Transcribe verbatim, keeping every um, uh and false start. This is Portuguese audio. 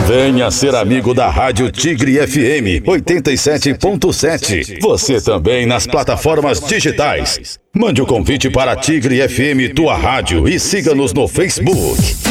Venha ser amigo da Rádio Tigre F M oitenta e sete ponto sete. Você também nas plataformas digitais. Mande o convite para Tigre F M Tua Rádio e siga-nos no Facebook.